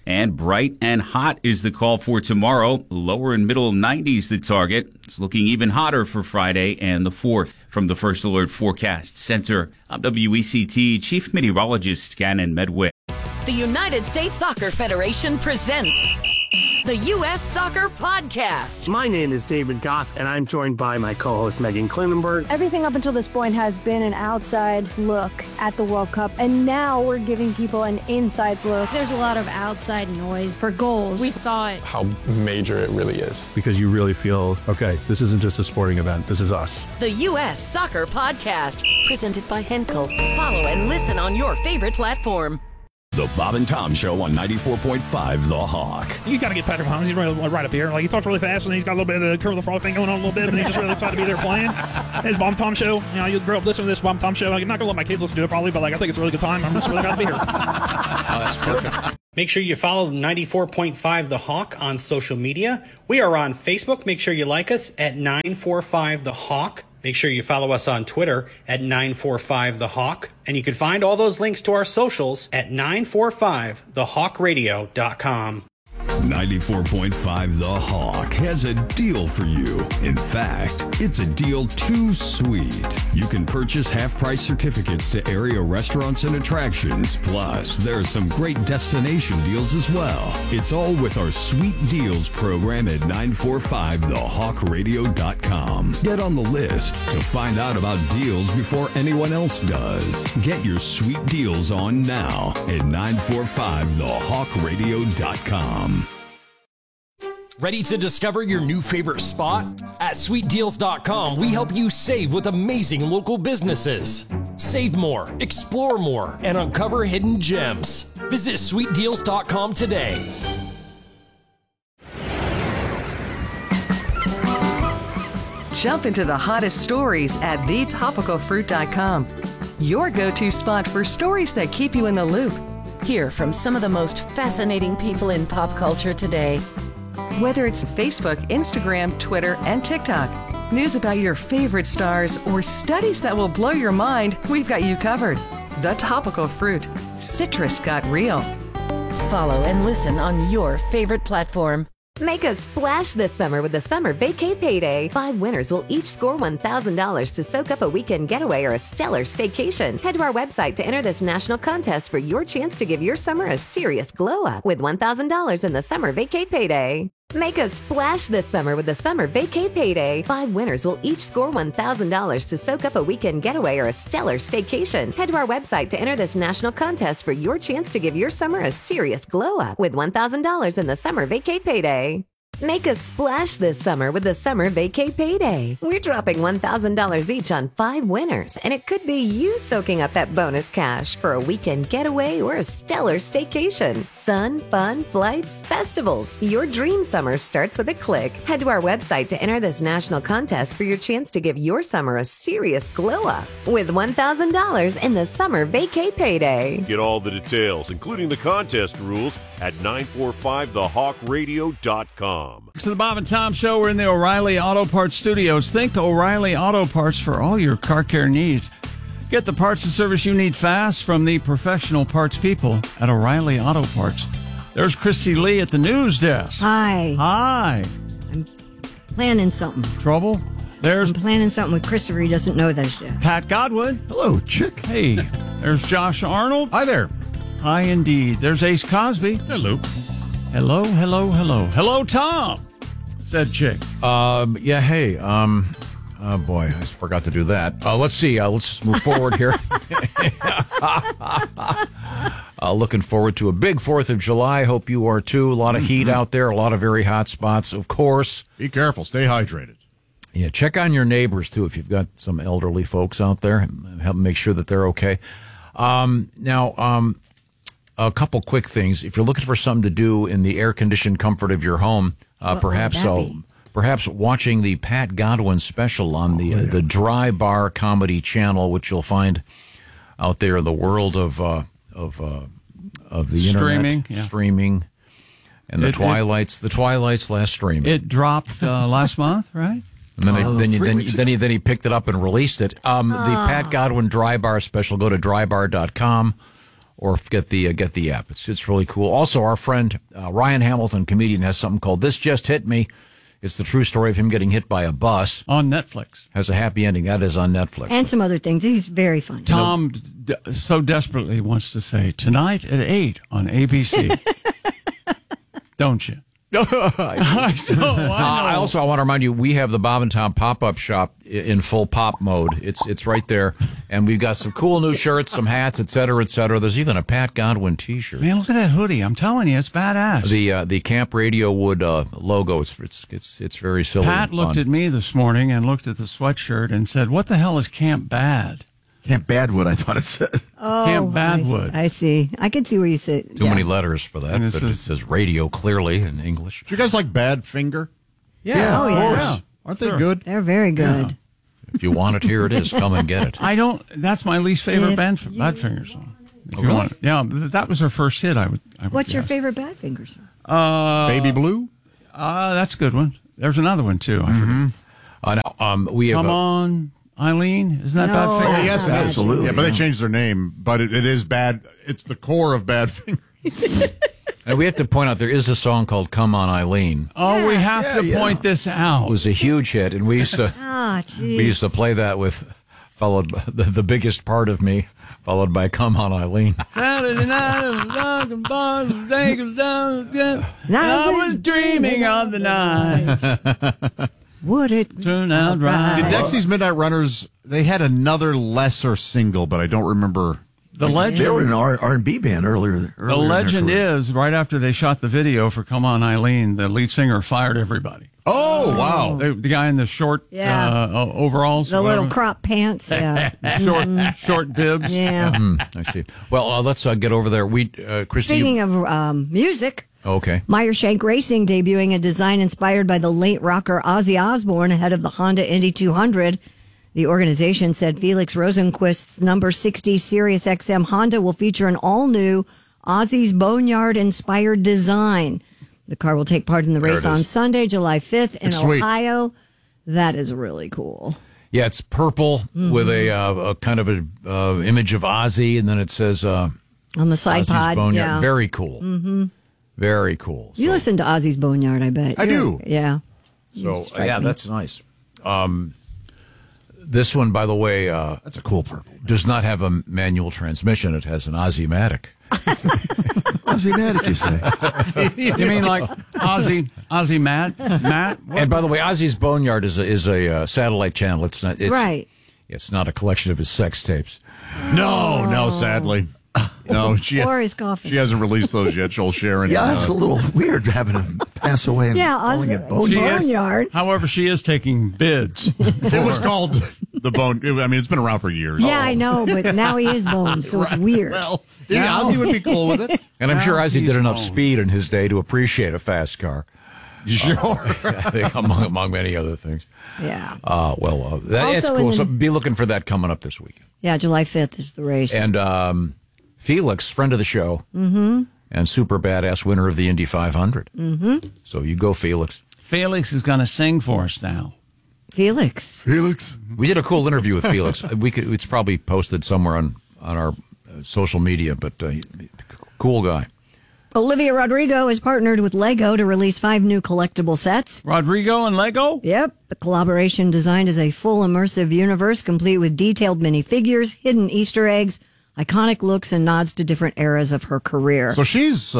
And bright and hot is the call for tomorrow. Lower and middle 90s the target. It's looking even hotter for Friday and the 4th. From the First Alert Forecast Center, I'm WECT Chief Meteorologist Gannon Medway. The United States Soccer Federation presents the U.S. Soccer Podcast. My name is David Goss, and I'm joined by my co-host Megan Klinenberg. Everything up until this point has been an outside look at the World Cup, and now we're giving people an inside look. There's a lot of outside noise for goals. We thought how major it really is. Because you really feel, okay, this isn't just a sporting event, this is us. The U.S. Soccer Podcast, presented by Henkel. Follow and listen on your favorite platform. The Bob and Tom Show on 94.5 The Hawk. You got to get Patrick Mahomes. He's right up here. Like, he talks really fast, and he's got a little bit of the Kermit the Frog thing going on a little bit, but he's just really excited to be there playing. It's Bob and Tom Show. You know, you grow up listening to this Bob and Tom Show. Like, I'm not going to let my kids listen to it probably, but like, I think it's a really good time. I'm just really glad to be here. Oh, that's perfect. Make sure you follow 94.5 The Hawk on social media. We are on Facebook. Make sure you like us at 945 The Hawk. Make sure you follow us on Twitter at 945 The Hawk. And you can find all those links to our socials at 945thehawkradio.com. 94.5 The Hawk has a deal for you. In fact, it's a deal too sweet. You can purchase half-price certificates to area restaurants and attractions. Plus, there are some great destination deals as well. It's all with our Sweet Deals program at 945thehawkradio.com. Get on the list to find out about deals before anyone else does. Get your Sweet Deals on now at 945thehawkradio.com. Ready to discover your new favorite spot? At SweetDeals.com, we help you save with amazing local businesses. Save more, explore more, and uncover hidden gems. Visit SweetDeals.com today. Jump into the hottest stories at thetopicalfruit.com. Your go-to spot for stories that keep you in the loop. Hear from some of the most fascinating people in pop culture today. Whether it's Facebook, Instagram, Twitter, and TikTok, news about your favorite stars, or studies that will blow your mind, we've got you covered. The Topical Fruit. Citrus got real. Follow and listen on your favorite platform. Make a splash this summer with the Summer Vacay Payday. 5 winners will each score $1,000 to soak up a weekend getaway or a stellar staycation. Head to our website to enter this national contest for your chance to give your summer a serious glow up with $1,000 in the Summer Vacay Payday. Make a splash this summer with the Summer Vacay Payday. 5 winners will each score $1,000 to soak up a weekend getaway or a stellar staycation. Head to our website to enter this national contest for your chance to give your summer a serious glow up with $1,000 in the Summer Vacay Payday. Make a splash this summer with the Summer Vacay Payday. We're dropping $1,000 each on 5 winners, and it could be you soaking up that bonus cash for a weekend getaway or a stellar staycation. Sun, fun, flights, festivals. Your dream summer starts with a click. Head to our website to enter this national contest for your chance to give your summer a serious glow up with $1,000 in the Summer Vacay Payday. Get all the details, including the contest rules, at 945thehawkradio.com. To the Bob and Tom Show. We're in the O'Reilly Auto Parts Studios. Think O'Reilly Auto Parts for all your car care needs. Get the parts and service you need fast from the professional parts people at O'Reilly Auto Parts. There's Christy Lee at the news desk. Hi. Hi. I'm planning something. Trouble? I'm planning something with Christopher. He doesn't know this yet. Pat Godwin. Hello, chick. Hey. There's Josh Arnold. Hi there. Hi, indeed. There's Ace Cosby. Hello. Hello, hello, hello. Hello, Tom, said Chick. Yeah, hey. Oh, boy, I forgot to do that. Let's see. Let's just move forward here. Looking forward to a big 4th of July. Hope you are, too. A lot of heat out there. A lot of very hot spots, of course. Be careful. Stay hydrated. Yeah, check on your neighbors, too, if you've got some elderly folks out there. Help make sure that they're okay. Now, a couple quick things. If you're looking for something to do in the air-conditioned comfort of your home, perhaps watching the Pat Godwin special on the Dry Bar Comedy Channel, which you'll find out there in the world of the streaming, internet, streaming, and the Twilight's last stream. It dropped last month, right? And then he picked it up and released it. The Pat Godwin Dry Bar special. Go to drybar.com. or get the app. It's really cool. Also, our friend Ryan Hamilton, comedian, has something called This Just Hit Me. It's the true story of him getting hit by a bus. On Netflix. Has a happy ending. That is on Netflix. And some other things. He's very funny. Tom so desperately wants to say, tonight at 8 on ABC. Don't you? I also want to remind you, we have the Bob and Tom pop-up shop in full pop mode. It's right there, and we've got some cool new shirts, some hats, et cetera, et cetera. There's even a Pat Godwin T-shirt. Man, look at that hoodie! I'm telling you, it's badass. The Camp Radio Wood logo. It's very silly. Pat looked at me this morning and looked at the sweatshirt and said, "What the hell is Camp Bad?" Camp Badwood, I thought it said. Oh, Camp Badwood. I see. I can see where you say Too many letters for that. But it says radio clearly in English. Do you guys like Badfinger? Yeah. Oh, yeah. Aren't they good? They're very good. Yeah. If you want it, here it is. Come and get it. That's my least favorite Badfinger song. If you want it. Yeah, that was her first hit. I would What's your guess. favorite Badfinger song? Baby Blue? That's a good one. There's another one, too. I forget. We have Come on, Eileen. Isn't that Badfinger? Oh, yes, absolutely. Yeah, but they changed their name. But it is bad. It's the core of Badfinger. And we have to point out there is a song called "Come On, Eileen." Oh, we have to point this out. It was a huge hit, and we used to play that with followed by the biggest part of me, followed by "Come On, Eileen." I was dreaming of the night. Would it turn out right? The Dexys Midnight Runners, they had another lesser single, but I don't remember. The legend. They were an R&B band earlier. The legend is, right after they shot the video for "Come On, Eileen," the lead singer fired everybody. Oh, wow. The guy in the short overalls. The little crop pants. Yeah. short bibs. Yeah. I see. Well, let's get over there. Christy. Speaking of music. Okay. Meyer Shank Racing debuting a design inspired by the late rocker Ozzy Osbourne ahead of the Honda Indy 200. The organization said Felix Rosenquist's number 60 Sirius XM Honda will feature an all-new Ozzy's Boneyard-inspired design. The car will take part in the race on Sunday, July 5th in Ohio. Sweet. That is really cool. Yeah, it's purple with a kind of a image of Ozzy, and then it says on the side Ozzy's pod. Boneyard. Yeah. Very cool. Mm-hmm. Very cool. You listen to Ozzy's Boneyard, I bet. I do. Yeah. So that's nice. This one, by the way, that's a cool purple. Does not have a manual transmission. It has an Ozzy-matic. Ozzy-matic, you say? You mean like Ozzy Matt? And by the way, Ozzy's Boneyard is a satellite channel. It's not. It's, right. It's not a collection of his sex tapes. No, sadly. No, or his coffee. She hasn't released those yet. She'll share it. Yeah, it's a little weird having him pass away and calling it Boneyard. However, she is taking bids. It was called the Bone. I mean, it's been around for years. Yeah, I know, but now he is Bones, so it's weird. Well, yeah, Ozzy would be cool with it. And I'm sure Ozzy did enough speed in his day to appreciate a fast car. Sure. Among many other things. Yeah. It's cool. So be looking for that coming up this weekend. Yeah, July 5th is the race. And Felix, friend of the show, and super badass winner of the Indy 500. Mm-hmm. So you go, Felix. Felix is going to sing for us now. Felix. We did a cool interview with Felix. It's probably posted somewhere on our social media, but cool guy. Olivia Rodrigo has partnered with Lego to release 5 new collectible sets. Rodrigo and Lego? Yep. The collaboration designed as a full immersive universe complete with detailed minifigures, hidden Easter eggs, iconic looks, and nods to different eras of her career. So she's,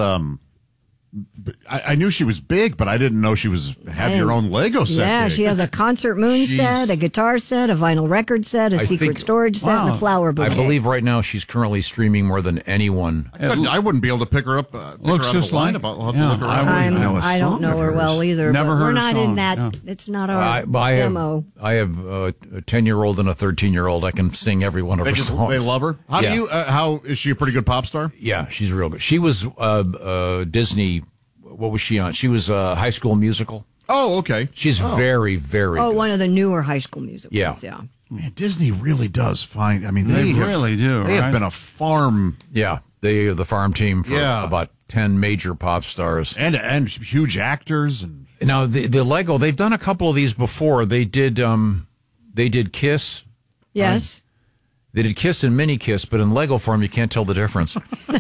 I knew she was big, but I didn't know she had your own Lego set. Yeah, big. she has a concert moon set, a guitar set, a vinyl record set, a secret storage set, and a flower bouquet. I believe right now she's currently streaming more than anyone. I wouldn't be able to pick her up. Looks just like. I'll have to look her up. I don't know her well either. Never heard we're not song. in that. Yeah. It's not our demo. I have a 10-year-old and a 13-year-old. I can sing every one of her songs. They love her. How is she a pretty good pop star? Yeah, she's real good. She was Disney. What was she on? She was High School Musical. Oh, okay. She's very, very good. one of the newer High School Musicals. Yeah. Man, Disney really does find. I mean, they really do. They have been a farm. Yeah, the farm team for about 10 major pop stars and huge actors. And now the Lego, they've done a couple of these before. They did Kiss. Yes. They did Kiss and Mini Kiss, but in Lego form, you can't tell the difference.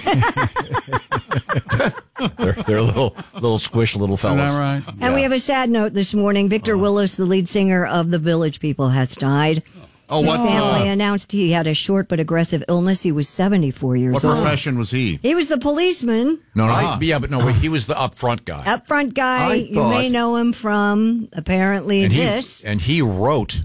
they're little squish little fellas. Is that right? And we have a sad note this morning. Victor Willis, the lead singer of The Village People, has died. Oh, what? His family announced he had a short but aggressive illness. He was 74 years old. What profession was he? He was the policeman. No, he was the up front guy. Up front guy. You may know him from apparently this. And he wrote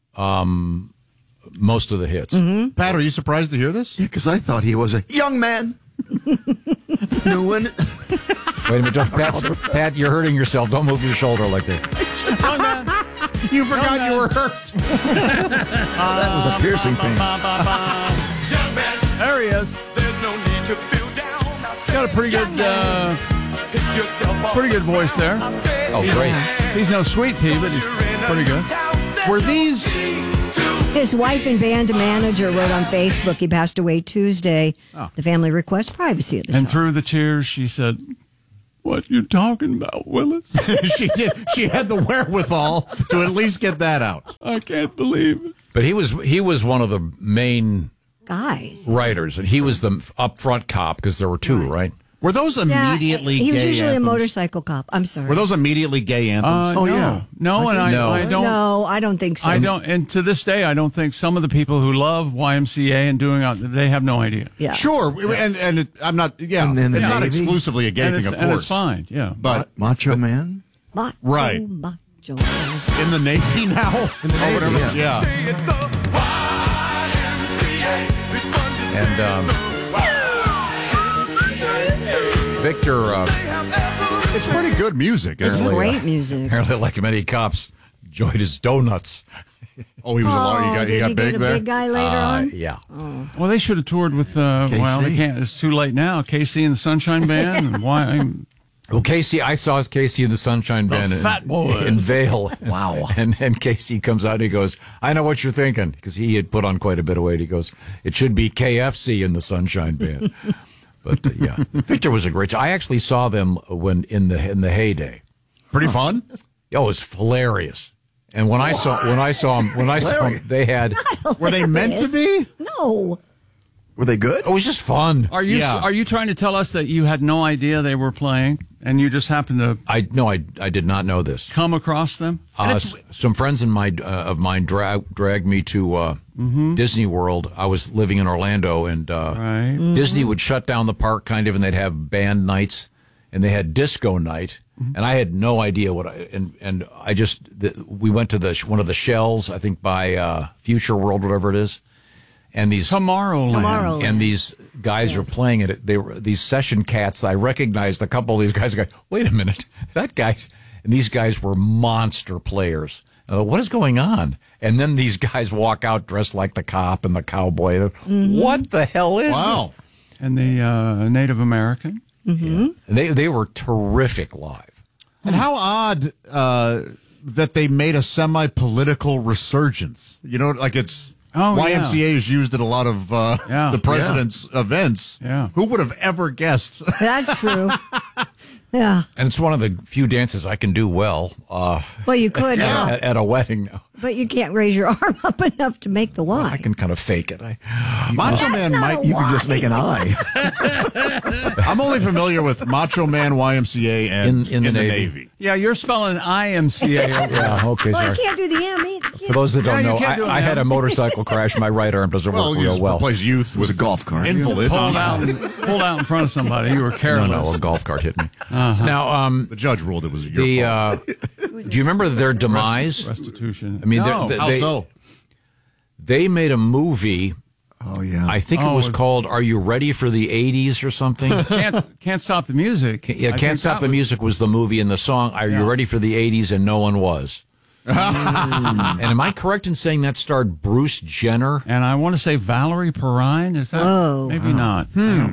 most of the hits. Mm-hmm. Pat, are you surprised to hear this? Yeah, because I thought he was a young man. No one. Wait a minute, Pat, you're hurting yourself. Don't move your shoulder like that. You forgot you were hurt. That was a piercing pain. There he is. There's no need to feel down. He's got a pretty good voice there. Oh, great. He's no sweet pea, but he's pretty good. Were these... His wife and band manager wrote on Facebook he passed away Tuesday. Oh. The family requests privacy at this time. And through the tears, she said, "What you talking about, Willis?" She did. She had the wherewithal to at least get that out. I can't believe it. But he was one of the main guys writers, and he was the upfront cop because there were two, right? Were those immediately gay he was usually anthems? a motorcycle cop. I'm sorry. Were those immediately gay anthems? No, I don't. No, I don't think so. I don't, and to this day, I don't think some of the people who love YMCA and doing they have no idea. Yeah, sure, and I'm not. Yeah, and then it's not Navy. Exclusively a gay thing, of course. And it's fine. Yeah, but Macho Man, right? Macho Man. In the Navy now. In the Navy, yeah. And Victor, it's pretty good music. It's great music. Apparently, like many cops, enjoyed his donuts. Oh, he was a lot. He got big there. Big guy later on. Yeah. Oh. Well, they should have toured with. Well, they can't. It's too late now. Casey and the Sunshine Band. And why? Well, Casey, I saw Casey and the Sunshine Band Fat Boy in Vail. Wow. And Casey comes out and he goes, "I know what you're thinking," because he had put on quite a bit of weight. He goes, "It should be KFC and the Sunshine Band." But yeah, Victor was a great. I actually saw them when in the heyday. Pretty fun. Oh, it was hilarious. And when I saw them, they had. Were they meant to be? No. Were they good? It was just fun. Are you trying to tell us that you had no idea they were playing and you just happened to? I did not know this. Come across them. Some friends of mine dragged me to Disney World. I was living in Orlando, and Disney would shut down the park kind of, and they'd have band nights, and they had disco night, and I had no idea what we went to one of the shells, I think by Future World, whatever it is. And these Tomorrowland. And these guys are playing it. They were these session cats. I recognized a couple of these guys. I go, wait a minute, and these guys were monster players. What is going on? And then these guys walk out dressed like the cop and the cowboy. What the hell is this? And the Native American. Mm-hmm. Yeah. They were terrific live. And how odd that they made a semi-political resurgence. You know, like it's. YMCA is used at a lot of the president's events. Yeah. Who would have ever guessed? That's true. Yeah. And it's one of the few dances I can do well. Well, you could at a wedding now. But you can't raise your arm up enough to make the Y. Well, I can kind of fake it. Macho Man might. You can just make an eye. I'm only familiar with Macho Man, YMCA, and in the Navy. Yeah, you're spelling IMCA. Yeah, okay, well, sorry. I can't do the M either. For those that don't know, I had a motorcycle crash. My right arm doesn't work real well. Plays youth with a golf cart. Invalid. Pulled out in front of somebody. You were careless. No, a golf cart hit me. Now, the judge ruled it was your fault. Do you remember their demise? Restitution. I mean, how so? They made a movie. Oh yeah, I think it was called "Are You Ready for the '80s" or something. Can't Stop the Music. Can't Stop the Music was the movie, and the song "Are You Ready for the '80s?" and no one was. And am I correct in saying that starred Bruce Jenner? And I want to say Valerie Perrine. Is that maybe not?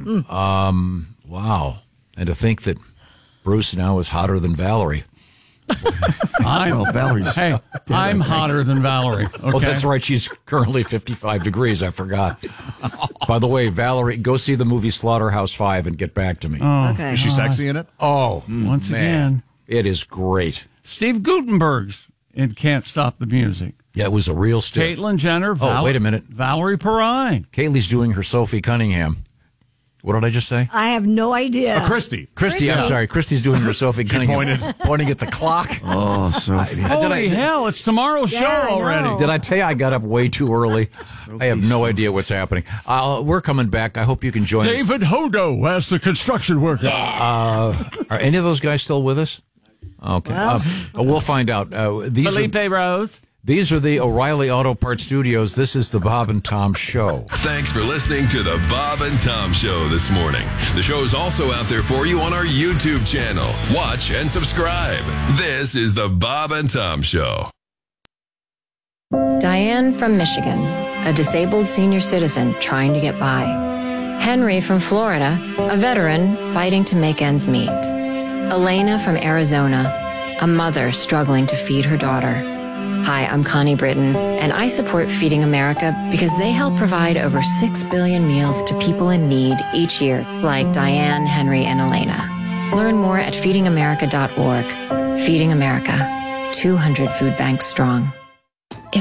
Wow. And to think that Bruce now is hotter than Valerie. Valerie's. Hey, I'm hotter than Valerie. Okay? Well, that's right. She's currently 55 degrees. I forgot. By the way, Valerie, go see the movie Slaughterhouse-Five and get back to me. Okay. Is she sexy in it? Oh, once again, it is great. Steve Guttenberg's in Can't Stop the Music. Yeah, it was a real stiff. Caitlyn Jenner. Wait a minute. Valerie Perrine. Kaylee's doing her Sophie Cunningham. What did I just say? I have no idea. Christy, I'm sorry. Christy's doing her Sophie Cunningham. Pointing at the clock. Oh, Sophie. Holy hell, it's tomorrow's show already. Did I tell you I got up way too early? I have no idea what's happening. We're coming back. I hope you can join us. David Hodo as the construction worker. Are any of those guys still with us? Okay. We'll find out. Felipe Rose. These are the O'Reilly Auto Parts Studios. This is the Bob and Tom Show. Thanks for listening to the Bob and Tom Show this morning. The show is also out there for you on our YouTube channel. Watch and subscribe. This is the Bob and Tom Show. Diane from Michigan, a disabled senior citizen trying to get by. Henry from Florida, a veteran fighting to make ends meet. Elena from Arizona, a mother struggling to feed her daughter. Hi, I'm Connie Britton, and I support Feeding America because they help provide over 6 billion meals to people in need each year, like Diane, Henry, and Elena. Learn more at feedingamerica.org. Feeding America, 200 food banks strong.